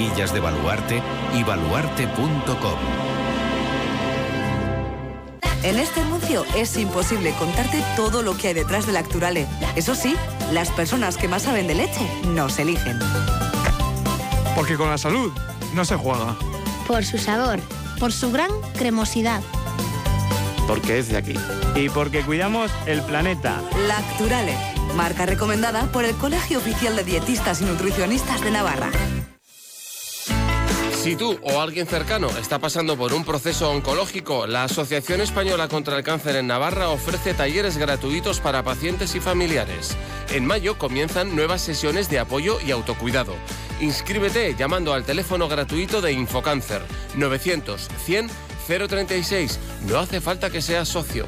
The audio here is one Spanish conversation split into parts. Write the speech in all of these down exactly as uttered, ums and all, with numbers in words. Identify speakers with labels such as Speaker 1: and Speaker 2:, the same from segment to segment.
Speaker 1: maravillas de Baluarte y baluarte punto com.
Speaker 2: En este anuncio es imposible contarte todo lo que hay detrás de Lacturale. Eso sí, las personas que más saben de leche nos eligen.
Speaker 3: Porque con la salud no se juega.
Speaker 4: Por su sabor, por su gran cremosidad.
Speaker 5: Porque es de aquí. Y porque cuidamos el planeta.
Speaker 2: Lacturale, marca recomendada por el Colegio Oficial de Dietistas y Nutricionistas de Navarra.
Speaker 6: Si tú o alguien cercano está pasando por un proceso oncológico, la Asociación Española contra el Cáncer en Navarra ofrece talleres gratuitos para pacientes y familiares. En mayo comienzan nuevas sesiones de apoyo y autocuidado. Inscríbete llamando al teléfono gratuito de Infocáncer novecientos cien cero treinta y seis. No hace falta que seas socio.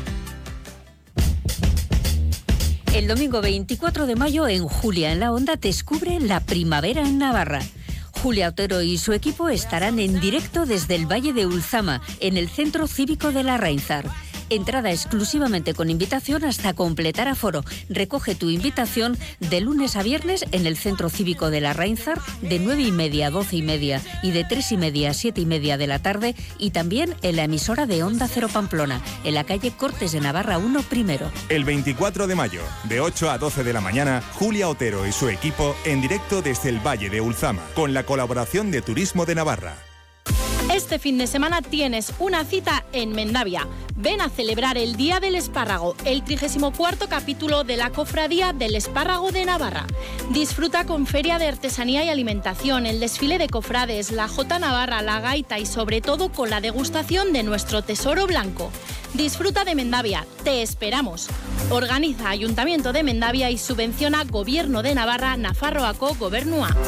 Speaker 7: El domingo veinticuatro de mayo en Julia en la Onda descubre la primavera en Navarra. Julia Otero y su equipo estarán en directo desde el Valle de Ulzama, en el Centro Cívico de Larrainzar. Entrada exclusivamente con invitación hasta completar aforo. Recoge tu invitación de lunes a viernes en el Centro Cívico de Larrainzar de nueve y media a doce y media y de tres y media a siete y media de la tarde, y también en la emisora de Onda Cero Pamplona, en la calle Cortes de Navarra uno primero.
Speaker 8: El veinticuatro de mayo, de ocho a doce de la mañana, Julia Otero y su equipo en directo desde el Valle de Ulzama, con la colaboración de Turismo de Navarra.
Speaker 9: Este fin de semana tienes una cita en Mendavia. Ven a celebrar el Día del Espárrago, el trigésimo cuarto capítulo de la Cofradía del Espárrago de Navarra. Disfruta con feria de artesanía y alimentación, el desfile de cofrades, la Jota Navarra, la gaita y sobre todo con la degustación de nuestro tesoro blanco. Disfruta de Mendavia, te esperamos. Organiza Ayuntamiento de Mendavia y subvenciona Gobierno de Navarra, Nafarroako Gobernua.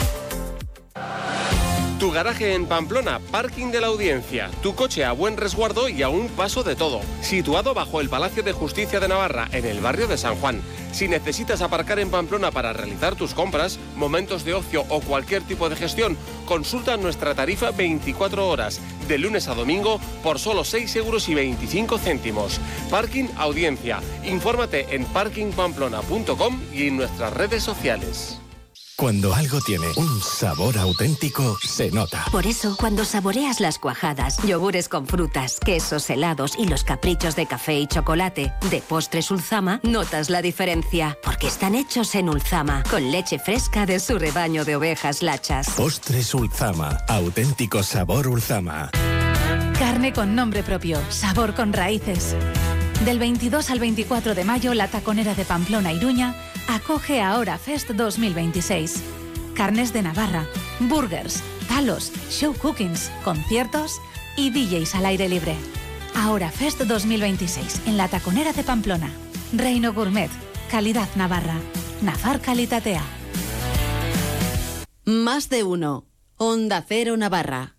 Speaker 6: Tu garaje en Pamplona, parking de la Audiencia. Tu coche a buen resguardo y a un paso de todo. Situado bajo el Palacio de Justicia de Navarra, en el barrio de San Juan. Si necesitas aparcar en Pamplona para realizar tus compras, momentos de ocio o cualquier tipo de gestión, consulta nuestra tarifa veinticuatro horas, de lunes a domingo, por solo seis euros y veinticinco céntimos. Parking Audiencia. Infórmate en parking pamplona punto com y en nuestras redes sociales.
Speaker 10: Cuando algo tiene un sabor auténtico, se nota.
Speaker 11: Por eso, cuando saboreas las cuajadas, yogures con frutas, quesos, helados y los caprichos de café y chocolate de Postres Ulzama, notas la diferencia. Porque están hechos en Ulzama, con leche fresca de su rebaño de ovejas lachas.
Speaker 10: Postres Ulzama, auténtico sabor Ulzama.
Speaker 12: Carne con nombre propio, sabor con raíces. Del veintidós al veinticuatro de mayo, la Taconera de Pamplona Iruña acoge a Hora Fest dos mil veintiséis. Carnes de Navarra, burgers, talos, show cookings, conciertos y D Js al aire libre. Ahora Fest dos mil veintiséis en la Taconera de Pamplona. Reino Gourmet, calidad Navarra. Nafar Calitatea.
Speaker 13: Más de uno. Onda Cero Navarra.